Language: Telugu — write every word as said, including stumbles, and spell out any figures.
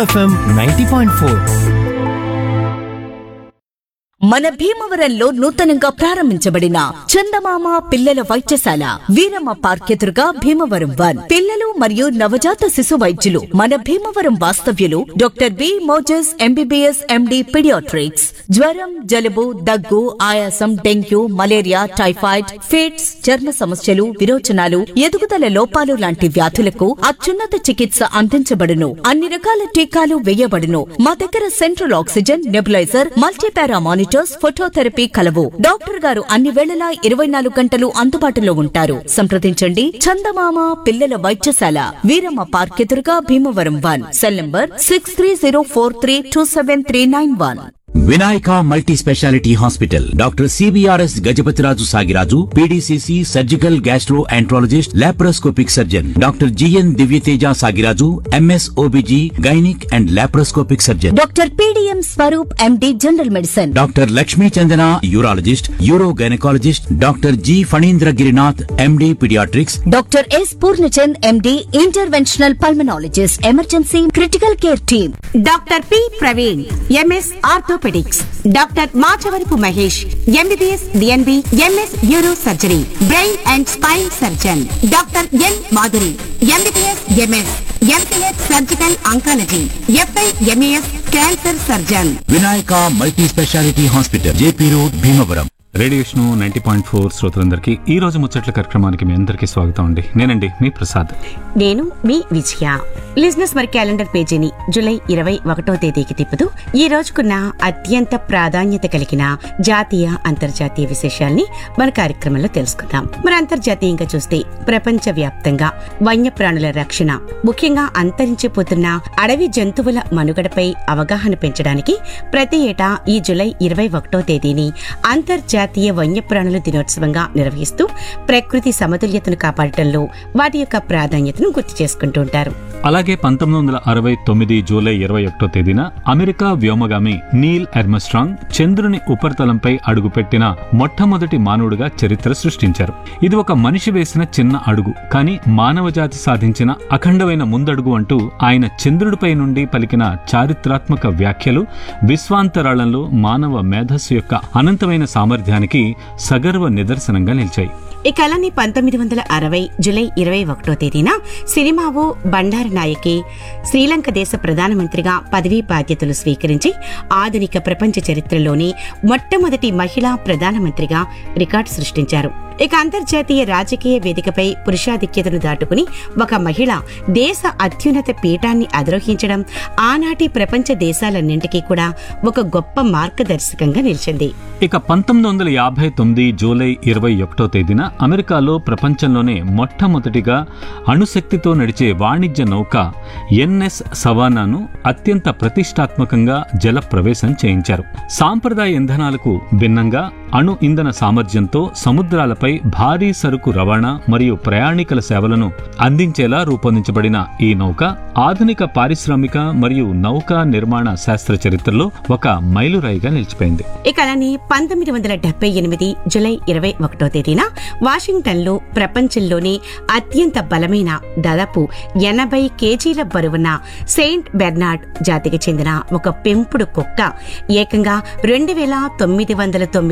FM ninety point four. మన భీమవరంలో నూతనంగా ప్రారంభించబడిన చందమామ పిల్లల వైద్యశాల వీరమ్మ పార్క్ ఎదురుగా భీమవరం వన్. పిల్లలు మరియు నవజాత శిశు వైద్యులు మన భీమవరం వాస్తవ్యులు doctor B Moses MBBS MD paediatrics. జ్వరం, జలుబు, దగ్గు, ఆయాసం, డెంగ్యూ, మలేరియా, టైఫాయిడ్, ఫిట్స్, చర్మ సమస్యలు, విరోచనాలు, ఎదుగుదల లోపాలు లాంటి వ్యాధులకు అత్యున్నత చికిత్స అందించబడును. అన్ని రకాల టీకాలు వేయబడును. మా దగ్గర central oxygen, nebuliser, multipara monitor, phototherapy కలవు. డాక్టర్ గారు అన్ని వేళలా ఇరవై నాలుగు గంటలు అందుబాటులో ఉంటారు. సంప్రదించండి. చందమామ పిల్లల వైద్యశాల వీరమ్మ పార్క్ ఎదురుగా Bhimavaram one. Cell number six three zero four three two seven three nine one. Vinayaka multi speciality hospital doctor CBRS Gajapathiraju Sagiraju PDCC surgical gastro enterologist laparoscopic surgeon doctor GN Divyateja Sagiraju MS OBG gynaec and laparoscopic surgeon doctor PDM Swaroop MD general medicine doctor Lakshmi Chandana urologist euro gynaecologist doctor G Phanindra Girinath MD paediatrics doctor yes Purnachand MD interventional pulmonologist emergency critical care team doctor P Praveen MS orthopaedics doctor Machavarapu Mahesh MBBS DNB MS neuro surgery brain and spine surgeon doctor N Madhuri MBBS MS MPH surgical oncology f i MAS cancer surgeon. Vinayaka multi speciality hospital JP road Bhimavaram. Radiation ninety point four శ్రోతలందరికీ ఈ రోజు ముచ్చట్ల కార్యక్రమానికి మీ అందరికీ స్వాగతం అండి. నేనండి మీ ప్రసాద్. నేను మీ విజయ. లిజినెస్ మరి క్యాలెండర్ పేజీని జూలై ఇరవై ఒకటో తేదీకి తిప్పుతూ ఈ రోజుకున్న అత్యంత ప్రాధాన్యత కలిగిన జాతీయ అంతర్జాతీయ విశేషాల్ని మన కార్యక్రమంలో తెలుసుకుందాం. మరి అంతర్జాతీయంగా చూస్తే ప్రపంచ వ్యాప్తంగా వన్యప్రాణుల రక్షణ, ముఖ్యంగా అంతరించిపోతున్న అడవి జంతువుల మనుగడపై అవగాహన పెంచడానికి ప్రతి ఏటా ఈ జూలై ఇరవై ఒకటో తేదీని అంతర్జాతీయ జాతీయ వన్యప్రాణుల దినోత్సవంగా నిర్వహిస్తూ ప్రకృతి సమతుల్యతను కాపాడటంలో వాటి యొక్క ప్రాధాన్యతను గుర్తు చేసుకుంటూ ఉంటారు. అలాగే పంతొమ్మిది వందల అరవై తొమ్మిది జూలై ఇరవై ఒకటో తేదీన అమెరికా వ్యోమగామి నీల్ ఆర్మ్స్ట్రాంగ్ చంద్రుని ఉపరితలంపై అడుగుపెట్టిన మొట్టమొదటి మానవుడిగా చరిత్ర సృష్టించారు. ఇది ఒక మనిషి వేసిన చిన్న అడుగు, కానీ మానవ జాతి సాధించిన అఖండమైన ముందడుగు అంటూ ఆయన చంద్రుడిపై నుండి పలికిన చారిత్రాత్మక వ్యాఖ్యలు విశ్వాంతరాళంలో మానవ మేధస్సు యొక్క అనంతమైన సామర్థ్యానికి సగర్వ నిదర్శనంగా నిలిచాయి. ఈ కళని పంతొమ్మిది వందల అరవై జూలై ఇరవై ఒకటో తేదీన సిరిమావో బండారనాయకి శ్రీలంక దేశ ప్రధానమంత్రిగా పదవీ బాధ్యతలు స్వీకరించి ఆధునిక ప్రపంచ చరిత్రలోని మొట్టమొదటి మహిళా ప్రధానమంత్రిగా రికార్డు సృష్టించారు. ఇక అంతర్జాతీయ రాజకీయ వేదికపై పురుషాధిక్యతను దాటుకుని ఒక మహిళ దేశ అత్యున్నత పీఠాన్ని అధిరోహించడం ఆనాటి ప్రపంచ దేశాలన్నింటికీ కూడా ఒక గొప్ప మార్గదర్శకంగా నిలిచింది. ఇక పంతొమ్మిది వందల యాభై తొమ్మిది జూలై ఇరవై ఒకటో తేదీన అమెరికాలో ప్రపంచంలోనే మొట్టమొదటిగా అణుశక్తితో నడిచే వాణిజ్య నౌక ఎన్ఎస్ సవానాను అత్యంత ప్రతిష్టాత్మకంగా జల ప్రవేశం చేయించారు. సాంప్రదాయ ఇంధనాలకు భిన్నంగా అణు ఇంధన సామర్థ్యంతో సముద్రాలపై భారీ సరుకు రవాణా మరియు ప్రయాణికుల సేవలను అందించేలా రూపొందించబడిన ఈ నౌక ఆధునిక పారిశ్రామిక మరియు నౌకా నిర్మాణ శాస్త్ర చరిత్రలో ఒక మైలురాయిగా నిలిచిపోయింది. ఈ కళని పంతొమ్మిది వందల డెబ్బై ఎనిమిది జూలై ఇరవై ఒకటో తేదీన వాషింగ్టన్ లో ప్రపంచంలోని అత్యంత బలమైన దాదాపు ఎనభై కేజీల బరువున్న సెయింట్ బెర్నార్డ్ జాతికి చెందిన ఒక పెంపుడు కుక్క ఏకంగా రెండు వేల తొమ్మిది వందల తొమ్మిది